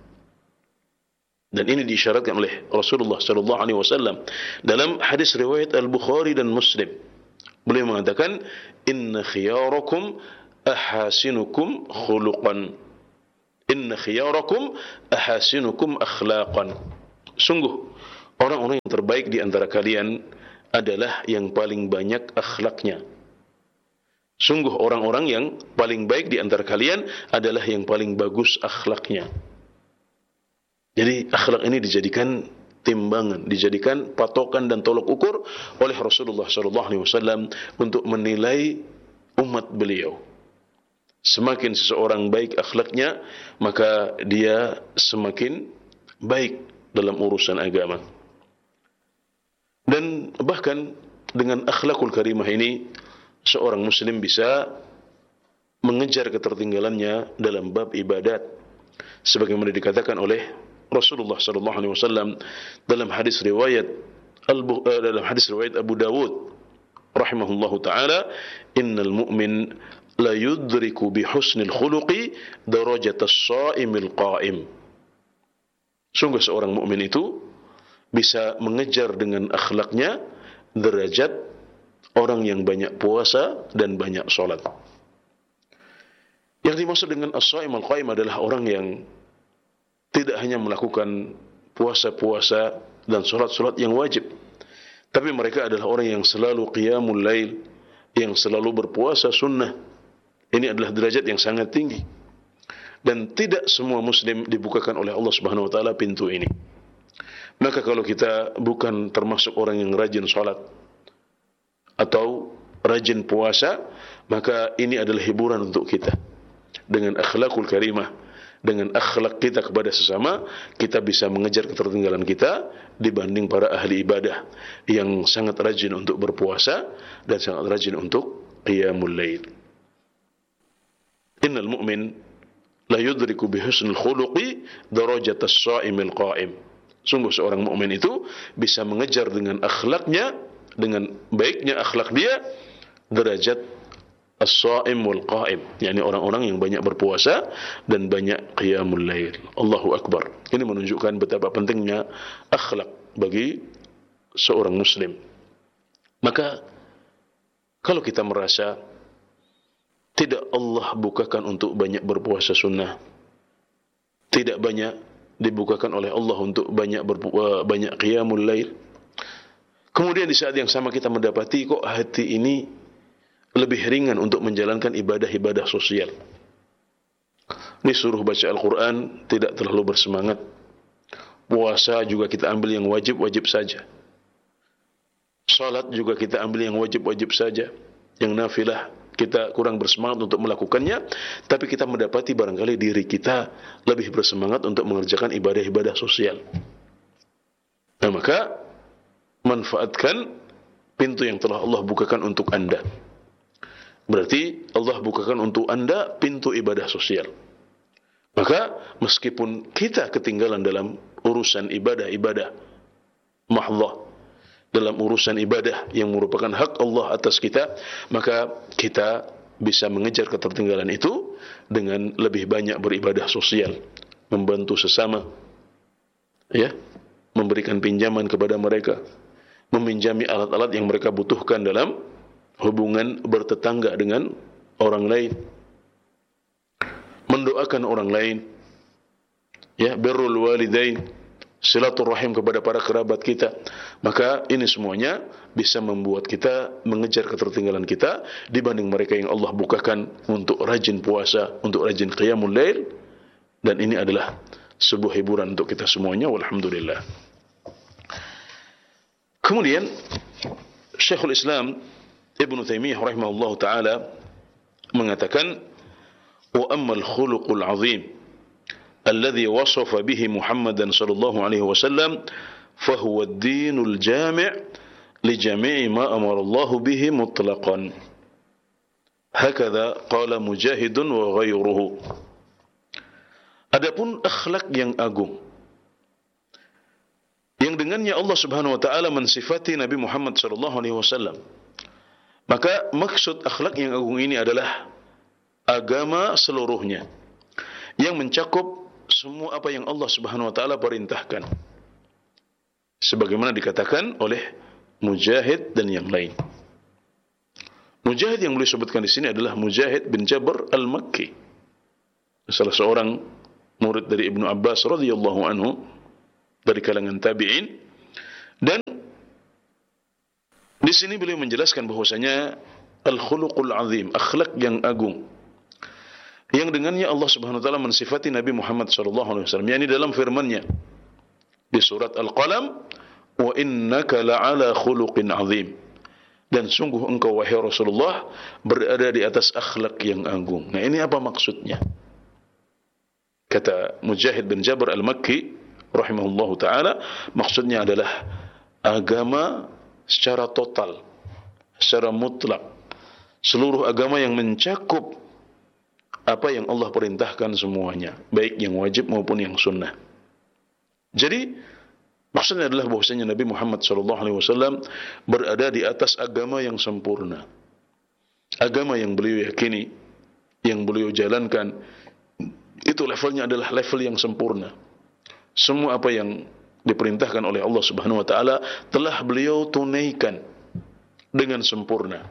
Dan ini diisyaratkan oleh Rasulullah sallallahu alaihi wasallam dalam hadis riwayat Al-Bukhari dan Muslim. Beliau mengatakan, "Inna khiyarakum ahasinukum khuluqan. Inna khiyarakum ahasinukum akhlaqan. Sungguh orang-orang yang terbaik di antara kalian adalah yang paling banyak akhlaknya. Sungguh orang-orang yang paling baik di antara kalian adalah yang paling bagus akhlaknya. Jadi akhlak ini dijadikan timbangan, dijadikan patokan dan tolok ukur oleh Rasulullah SAW untuk menilai umat beliau. Semakin seseorang baik akhlaknya, maka dia semakin baik dalam urusan agama. Dan bahkan dengan akhlakul karimah ini, seorang muslim bisa mengejar ketertinggalannya dalam bab ibadat, sebagaimana dikatakan oleh Rasulullah SAW dalam hadis riwayat Abu Dawud rahimahullahu taala, innal mu'min la yudriku bi husnil khuluqi darajatas shaimil qa'im. Sungguh seorang mukmin itu bisa mengejar dengan akhlaknya derajat orang yang banyak puasa dan banyak salat. Yang dimaksud dengan as-shaim al-qaim adalah orang yang tidak hanya melakukan puasa-puasa dan salat-salat yang wajib, tapi mereka adalah orang yang selalu qiyamul lail, yang selalu berpuasa sunnah. Ini adalah derajat yang sangat tinggi. Dan tidak semua muslim dibukakan oleh Allah Subhanahu wa taala pintu ini. Maka kalau kita bukan termasuk orang yang rajin salat atau rajin puasa, maka ini adalah hiburan untuk kita. Dengan akhlakul karimah, dengan akhlak kita kepada sesama, kita bisa mengejar ketertinggalan kita dibanding para ahli ibadah yang sangat rajin untuk berpuasa dan sangat rajin untuk qiyamul lail. Innal mu'min la yudriku bi husnil khuluqi darajatas shaimil qa'im. Sungguh seorang mukmin itu bisa mengejar dengan akhlaknya, dengan baiknya akhlak dia, derajat as-shaim wal qa'im, yakni orang-orang yang banyak berpuasa dan banyak qiyamul lail. Allahu akbar. Ini menunjukkan betapa pentingnya akhlak bagi seorang muslim. Maka kalau kita merasa tidak Allah bukakan untuk banyak berpuasa sunnah, tidak banyak dibukakan oleh Allah untuk banyak qiyamul lail, kemudian di saat yang sama kita mendapati kok hati ini lebih ringan untuk menjalankan ibadah-ibadah sosial. Ini suruh baca Al-Quran tidak terlalu bersemangat. Puasa juga kita ambil yang wajib-wajib saja. Salat juga kita ambil yang wajib-wajib saja. Yang nafilah kita kurang bersemangat untuk melakukannya, tapi kita mendapati barangkali diri kita lebih bersemangat untuk mengerjakan ibadah-ibadah sosial. Nah, maka manfaatkan pintu yang telah Allah bukakan untuk Anda. Berarti Allah bukakan untuk Anda pintu ibadah sosial. Maka meskipun kita ketinggalan dalam urusan ibadah-ibadah mahdhah, dalam urusan ibadah yang merupakan hak Allah atas kita, maka kita bisa mengejar ketertinggalan itu dengan lebih banyak beribadah sosial, membantu sesama, ya, memberikan pinjaman kepada mereka, meminjami alat-alat yang mereka butuhkan dalam hubungan bertetangga dengan orang lain, mendoakan orang lain, ya, birrul walidain, silaturahim kepada para kerabat kita. Maka ini semuanya bisa membuat kita mengejar ketertinggalan kita dibanding mereka yang Allah bukakan untuk rajin puasa, untuk rajin qiyamul lail. Dan ini adalah sebuah hiburan untuk kita semuanya, walhamdulillah. Kemudian Syekhul Islam Ibnu Taimiyah rahimahullahu taala mengatakan, wa ammal khuluqul azim alladhi wasafa bihi Muhammadan sallallahu alaihi wasallam fahuwa ad-dinul jami' li jami'i ma amara Allah bihi mutlaqan. Hakadha qala Mujahid wa ghayruhu. Adapun akhlak yang agung yang dengannya Allah Subhanahu wa taala mensifati Nabi Muhammad sallallahu alaihi wasallam, maka maksud akhlak yang agung ini adalah agama seluruhnya yang mencakup semua apa yang Allah Subhanahu wa taala perintahkan, sebagaimana dikatakan oleh Mujahid dan yang lain. Mujahid yang beliau sebutkan di sini adalah Mujahid bin Jabr al-Makki, salah seorang murid dari Ibnu Abbas radhiyallahu anhu dari kalangan tabi'in. Dan di sini beliau menjelaskan bahwasanya al-khuluqul azim, akhlak yang agung, yang dengannya Allah Subhanahu wa taala mensifati Nabi Muhammad sallallahu alaihi wasallam, yakni dalam firman-Nya di surat Al-Qalam, wa innaka la'ala khuluqin azim, dan sungguh engkau wahai Rasulullah berada di atas akhlak yang agung. Nah, ini apa maksudnya? Kata Mujahid bin Jabr al-Makki rahimahullahu taala, maksudnya adalah agama secara total, secara mutlak, seluruh agama yang mencakup apa yang Allah perintahkan semuanya, baik yang wajib maupun yang sunnah. Jadi maksudnya adalah bahwasanya Nabi Muhammad SAW berada di atas agama yang sempurna, agama yang beliau yakini, yang beliau jalankan, itu levelnya adalah level yang sempurna. Semua apa yang diperintahkan oleh Allah Subhanahu wa taala telah beliau tunaikan dengan sempurna.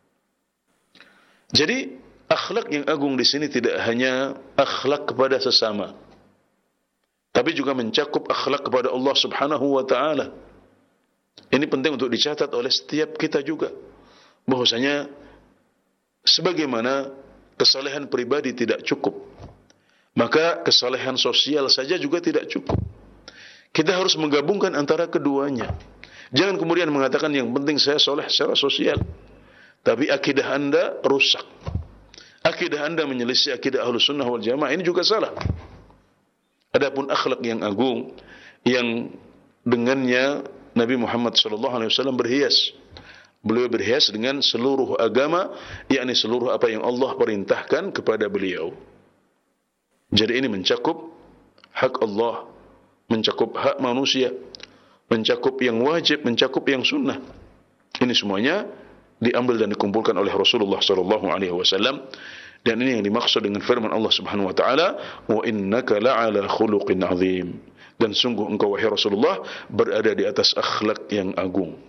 Jadi akhlak yang agung di sini tidak hanya akhlak kepada sesama, tapi juga mencakup akhlak kepada Allah Subhanahu wa taala. Ini penting untuk dicatat oleh setiap kita juga, bahwasanya sebagaimana kesalehan pribadi tidak cukup, maka kesalehan sosial saja juga tidak cukup. Kita harus menggabungkan antara keduanya. Jangan kemudian mengatakan yang penting saya soleh secara sosial, tapi akidah Anda rusak, akidah Anda menyelisih akidah Ahlus Sunnah wal Jamaah, ini juga salah. Adapun akhlak yang agung yang dengannya Nabi Muhammad SAW berhias, beliau berhias dengan seluruh agama, yakni seluruh apa yang Allah perintahkan kepada beliau. Jadi ini mencakup hak Allah, mencakup hak manusia, mencakup yang wajib, mencakup yang sunnah. Ini semuanya diambil dan dikumpulkan oleh Rasulullah SAW. Dan ini yang dimaksud dengan firman Allah Subhanahu wa taala, wa innaka la'ala khuluqin azim, dan sungguh engkau wahai Rasulullah berada di atas akhlak yang agung.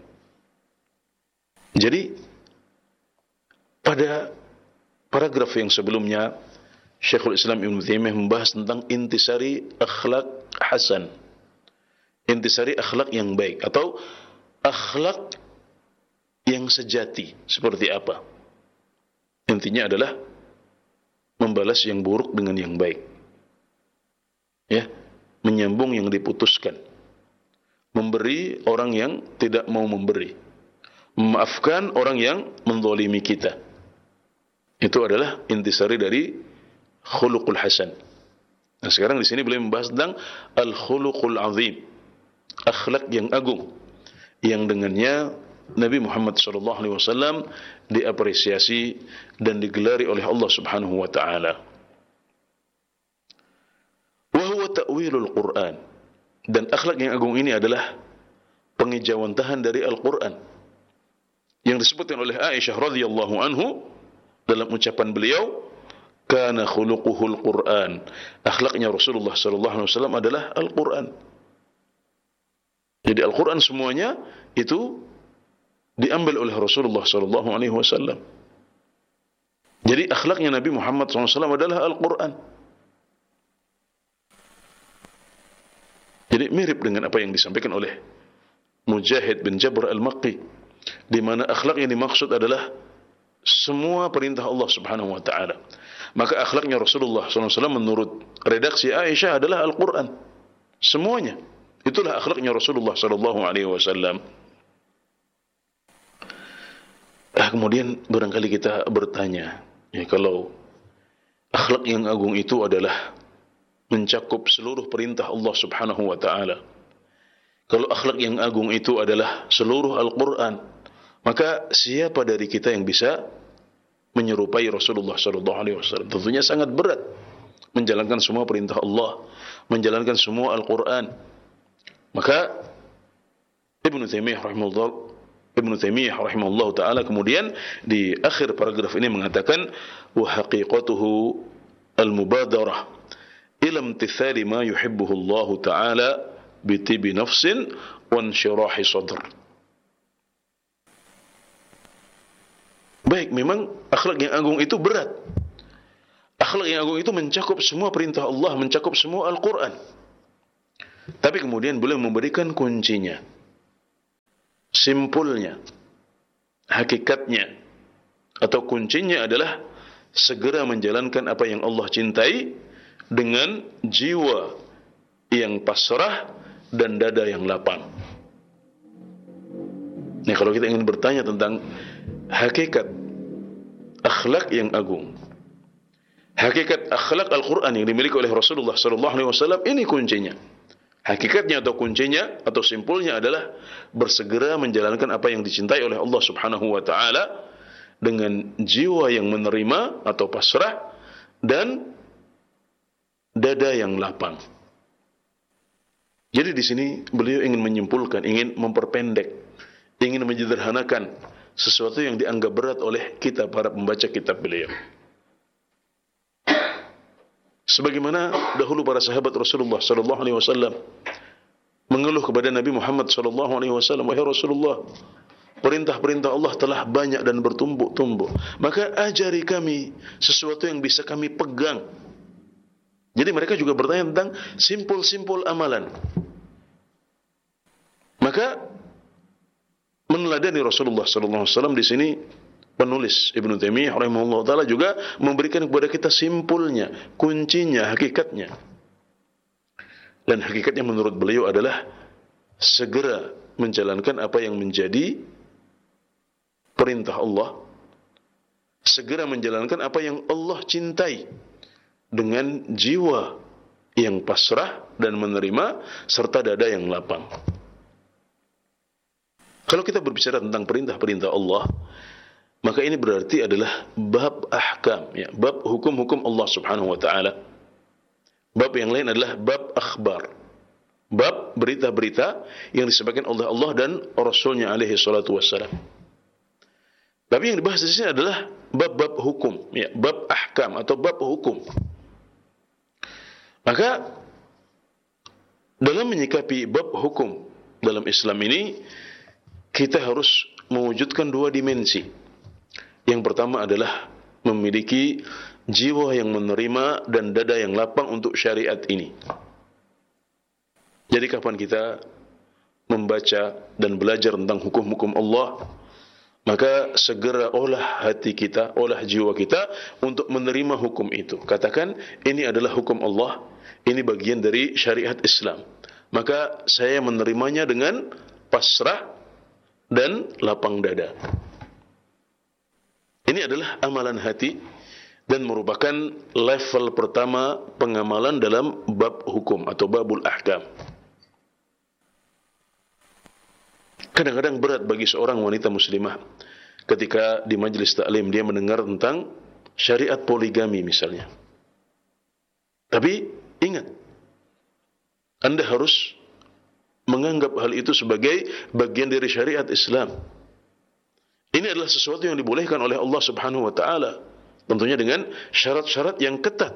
Jadi pada paragraf yang sebelumnya Syekhul Islam Ibnu Taimiyah membahas tentang intisari akhlak hasan, intisari akhlak yang baik atau akhlak yang sejati seperti apa. Intinya adalah membalas yang buruk dengan yang baik, ya, menyambung yang diputuskan, memberi orang yang tidak mau memberi, memaafkan orang yang menzalimi kita. Itu adalah intisari dari khuluqul hasan. Nah, sekarang di sini beliau membahas tentang al-khuluqul azim, akhlak yang agung, yang dengannya Nabi Muhammad SAW diapresiasi dan digelari oleh Allah Subhanahu wa taala. Wa huwa ta'wilul Qur'an, dan akhlak yang agung ini adalah pengejawantahan dari Al-Qur'an yang disebutkan oleh Aisyah radhiyallahu anhu dalam ucapan beliau, kana khuluquhul Qur'an, akhlaknya Rasulullah SAW adalah Al-Qur'an. Jadi Al-Qur'an semuanya itu diambil oleh Rasulullah SAW. Jadi akhlaknya Nabi Muhammad SAW adalah Al-Quran. Jadi mirip dengan apa yang disampaikan oleh Mujahid bin Jabr al-Makki, di mana akhlak yang dimaksud adalah semua perintah Allah Subhanahu wa taala. Maka akhlaknya Rasulullah SAW menurut redaksi Aisyah adalah Al-Quran. Semuanya. Itulah akhlaknya Rasulullah SAW. Kemudian barangkali kita bertanya, ya, kalau akhlak yang agung itu adalah mencakup seluruh perintah Allah Subhanahu wa taala, kalau akhlak yang agung itu adalah seluruh Al-Quran, maka siapa dari kita yang bisa menyerupai Rasulullah SAW? Tentunya sangat berat menjalankan semua perintah Allah, menjalankan semua Al-Quran. Maka Ibnu Taimiyah rahimahullah ta'ala kemudian di akhir paragraf ini mengatakan, wa haqiqatuhu al-mubadarah ila imtithali ma yuhibbuhu Allah ta'ala bitibi nafsin wa insyirahi sadr. Baik, memang akhlak yang agung itu berat. Akhlak yang agung itu mencakup semua perintah Allah, mencakup semua Al-Quran. Tapi kemudian beliau memberikan kuncinya, simpulnya, hakikatnya, atau kuncinya adalah segera menjalankan apa yang Allah cintai dengan jiwa yang pasrah dan dada yang lapang. Nah, kalau kita ingin bertanya tentang hakikat akhlak yang agung, hakikat akhlak Al-Quran yang dimiliki oleh Rasulullah SAW, ini kuncinya. Hakikatnya atau kuncinya atau simpulnya adalah bersegera menjalankan apa yang dicintai oleh Allah Subhanahu wa taala dengan jiwa yang menerima atau pasrah dan dada yang lapang. Jadi di sini beliau ingin menyimpulkan, ingin memperpendek, ingin menyederhanakan sesuatu yang dianggap berat oleh kita para pembaca kitab beliau. Sebagaimana dahulu para sahabat Rasulullah sallallahu alaihi wasallam mengeluh kepada Nabi Muhammad sallallahu alaihi wasallam, "Wahai Rasulullah, perintah-perintah Allah telah banyak dan bertumpuk-tumpuk. Maka ajari kami sesuatu yang bisa kami pegang." Jadi mereka juga bertanya tentang simpul-simpul amalan. Maka meneladani Rasulullah sallallahu alaihi wasallam di sini penulis Ibnu Taimiyah rahimahullah taala juga memberikan kepada kita simpulnya, kuncinya, hakikatnya. Dan hakikatnya menurut beliau adalah segera menjalankan apa yang menjadi perintah Allah, segera menjalankan apa yang Allah cintai dengan jiwa yang pasrah dan menerima serta dada yang lapang. Kalau kita berbicara tentang perintah-perintah Allah, maka ini berarti adalah bab ahkam, ya, bab hukum-hukum Allah Subhanahu wa taala. Bab yang lain adalah bab akhbar, bab berita-berita yang disampaikan oleh Allah dan Rasulnya alaihi salatu wassalam. Tapi yang dibahas di sini adalah bab-bab hukum, ya, bab ahkam atau bab hukum. Maka dalam menyikapi bab hukum dalam Islam ini, kita harus mewujudkan dua dimensi. Yang pertama adalah memiliki jiwa yang menerima dan dada yang lapang untuk syariat ini. Jadi kapan kita membaca dan belajar tentang hukum-hukum Allah, maka segera olah hati kita, olah jiwa kita untuk menerima hukum itu. Katakan, ini adalah hukum Allah, ini bagian dari syariat Islam. Maka saya menerimanya dengan pasrah dan lapang dada. Ini adalah amalan hati dan merupakan level pertama pengamalan dalam bab hukum atau babul ahkam. Kadang-kadang berat bagi seorang wanita muslimah ketika di majelis taklim dia mendengar tentang syariat poligami misalnya. Tapi ingat, Anda harus menganggap hal itu sebagai bagian dari syariat Islam. Ini adalah sesuatu yang dibolehkan oleh Allah Subhanahu wa taala, tentunya dengan syarat-syarat yang ketat.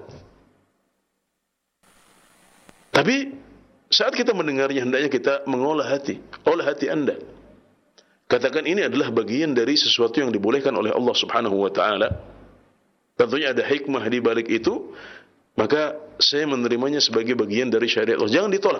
Tapi saat kita mendengarnya, hendaknya kita mengolah hati, olah hati Anda. Katakan, ini adalah bagian dari sesuatu yang dibolehkan oleh Allah Subhanahu wa taala. Tentunya ada hikmah di balik itu, maka saya menerimanya sebagai bagian dari syariat Allah. Jangan ditolak.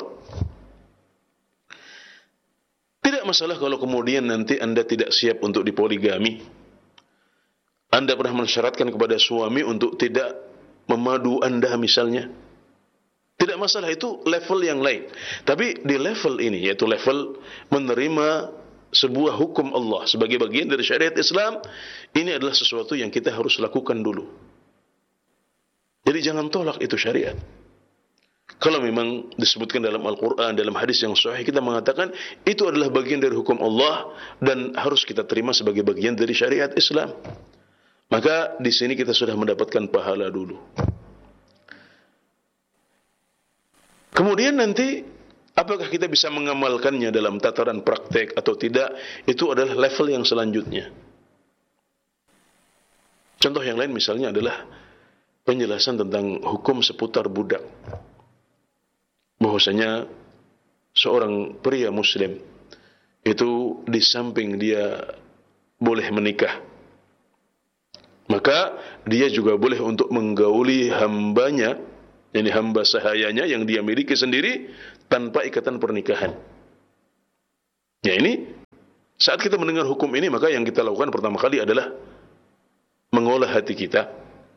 Tidak masalah kalau kemudian nanti Anda tidak siap untuk dipoligami. Anda pernah mensyaratkan kepada suami untuk tidak memadu Anda misalnya. Tidak masalah, itu level yang lain. Tapi di level ini, yaitu level menerima sebuah hukum Allah sebagai bagian dari syariat Islam, ini adalah sesuatu yang kita harus lakukan dulu. Jadi jangan tolak itu syariat. Kalau memang disebutkan dalam Al-Quran, dalam hadis yang sahih, kita mengatakan itu adalah bagian dari hukum Allah dan harus kita terima sebagai bagian dari syariat Islam. Maka di sini kita sudah mendapatkan pahala dulu. Kemudian nanti, apakah kita bisa mengamalkannya dalam tataran praktek atau tidak, itu adalah level yang selanjutnya. Contoh yang lain misalnya adalah penjelasan tentang hukum seputar budak. Bahwasanya seorang pria muslim itu di samping dia boleh menikah, maka dia juga boleh untuk menggauli hambanya, ini hamba sahayanya yang dia miliki sendiri tanpa ikatan pernikahan. Ya, ini saat kita mendengar hukum ini, maka yang kita lakukan pertama kali adalah mengolah hati kita,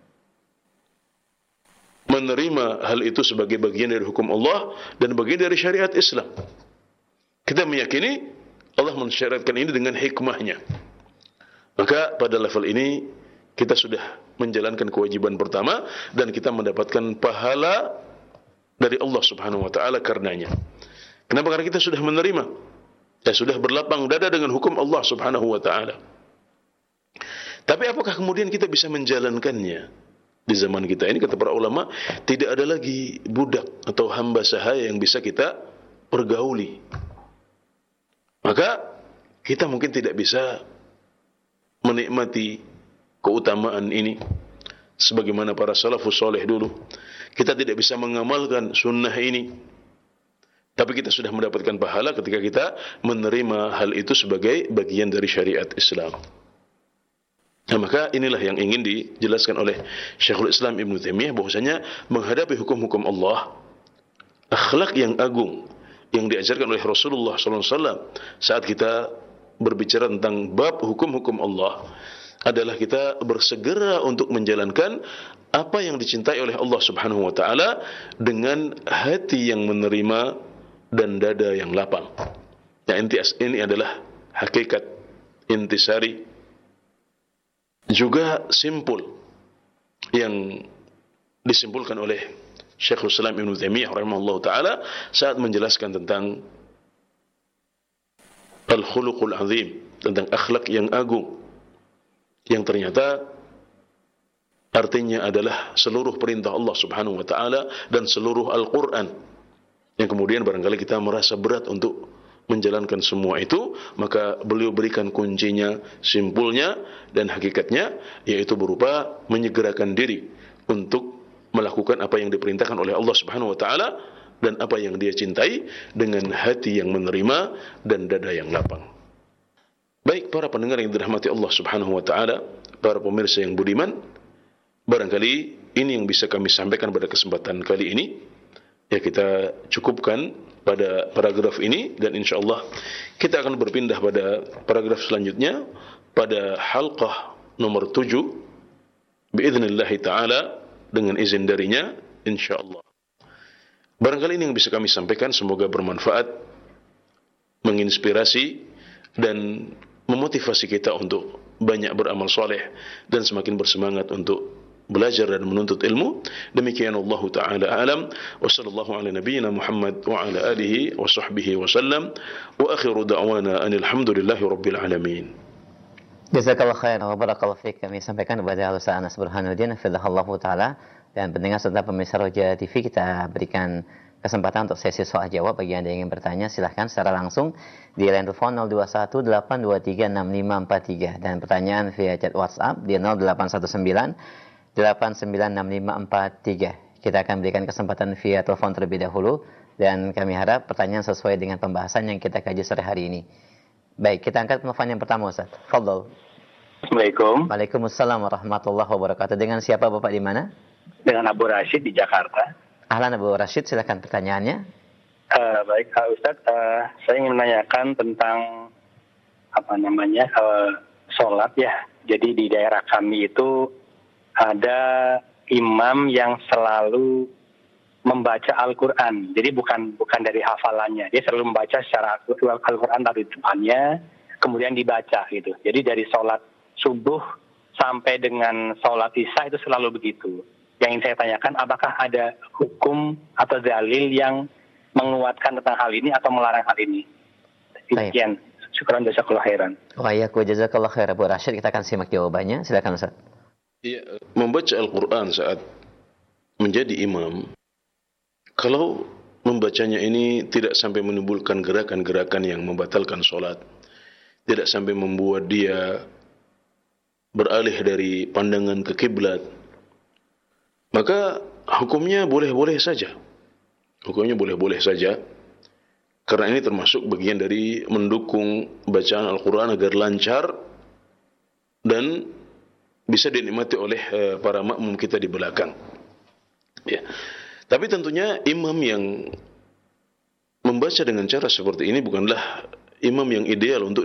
menerima hal itu sebagai bagian dari hukum Allah dan bagian dari syariat Islam. Kita meyakini Allah mensyariatkan ini dengan hikmahnya. Maka pada level ini kita sudah menjalankan kewajiban pertama dan kita mendapatkan pahala dari Allah Subhanahu wa taala karenanya. Kenapa? Karena kita sudah menerima, ya sudah berlapang dada dengan hukum Allah Subhanahu wa taala. Tapi apakah kemudian kita bisa menjalankannya? Di zaman kita ini, kata para ulama, tidak ada lagi budak atau hamba sahaya yang bisa kita pergauli. Maka kita mungkin tidak bisa menikmati keutamaan ini sebagaimana para salafus saleh dulu. Kita tidak bisa mengamalkan sunnah ini, tapi kita sudah mendapatkan pahala ketika kita menerima hal itu sebagai bagian dari syariat Islam. Nah, maka inilah yang ingin dijelaskan oleh Syekhul Islam Ibn Taimiyah, bahwasanya menghadapi hukum-hukum Allah, akhlak yang agung yang diajarkan oleh Rasulullah SAW saat kita berbicara tentang bab hukum-hukum Allah adalah kita bersegera untuk menjalankan apa yang dicintai oleh Allah Subhanahu wa taala dengan hati yang menerima dan dada yang lapang. Nah, ini adalah hakikat intisari, juga simpul yang disimpulkan oleh Syekhul Islam Ibn Taimiyah rahimahullah ta'ala saat menjelaskan tentang al-khuluqul azim, tentang akhlak yang agung, yang ternyata artinya adalah seluruh perintah Allah Subhanahu wa ta'ala dan seluruh Al-Quran, yang kemudian barangkali kita merasa berat untuk menjalankan semua itu, maka beliau berikan kuncinya, simpulnya dan hakikatnya, yaitu berupa menyegerakan diri untuk melakukan apa yang diperintahkan oleh Allah Subhanahu wa taala dan apa yang dia cintai dengan hati yang menerima dan dada yang lapang. Baik para pendengar yang dirahmati Allah Subhanahu wa taala, para pemirsa yang budiman, barangkali ini yang bisa kami sampaikan pada kesempatan kali ini. Ya, kita cukupkan pada paragraf ini dan insyaallah kita akan berpindah pada paragraf selanjutnya pada halqah nomor 7 biiznillah taala dengan izin darinya insyaallah. Barangkali ini yang bisa kami sampaikan, semoga bermanfaat, menginspirasi dan memotivasi kita untuk banyak beramal soleh dan semakin bersemangat untuk belajar dan menuntut ilmu. Demikian Allah Ta'ala alam, wa sallallahu ala nabiyyina Muhammad wa ala alihi wa sahbihi wa sallam, wa akhiru da'wana anil hamdulillahi rabbil alamin. Jazakallah khairan wa barakallahu fiik. Kami sampaikan kepada Ustaz Anas Burhanuddin hafizahullah taala dan pendengar serta pemirsa Roja TV, kita berikan kesempatan untuk sesi soal jawab. Bagi Anda yang ingin bertanya, silahkan secara langsung di line telepon 0218236543 dan pertanyaan via chat WhatsApp di 0819896543. Kita akan berikan kesempatan via telepon terlebih dahulu dan kami harap pertanyaan sesuai dengan pembahasan yang kita kaji sore hari ini. Baik, kita angkat telepon yang pertama, Ustaz. Fadhol. Assalamualaikum. Waalaikumsalam warahmatullahi wabarakatuh. Dengan siapa Bapak di mana? Dengan Abu Rashid di Jakarta. Ahlan Abu Rashid, silakan pertanyaannya. Baik, Ustaz, saya ingin menanyakan tentang sholat ya. Jadi di daerah kami itu ada imam yang selalu membaca Al-Quran. Jadi bukan dari hafalannya. Dia selalu membaca secara Al-Quran dari depannya, kemudian dibaca gitu. Jadi dari sholat subuh sampai dengan sholat isya itu selalu begitu. Yang ingin saya tanyakan, apakah ada hukum atau dalil yang menguatkan tentang hal ini atau melarang hal ini? Demikian. Syukran jazakallahu khairan. Wa iyyakum jazakallahu khairan Abu Rashid. Kita akan simak jawabannya. Silakan Ustaz. Ya, membaca Al-Quran saat menjadi imam, kalau membacanya ini tidak sampai menimbulkan gerakan-gerakan yang membatalkan sholat, tidak sampai membuat dia beralih dari pandangan ke kiblat, maka hukumnya boleh-boleh saja. Hukumnya boleh-boleh saja, karena ini termasuk bagian dari mendukung bacaan Al-Quran agar lancar dan bisa dinikmati oleh para makmum kita di belakang. Ya. Tapi tentunya imam yang membaca dengan cara seperti ini bukanlah imam yang ideal untuk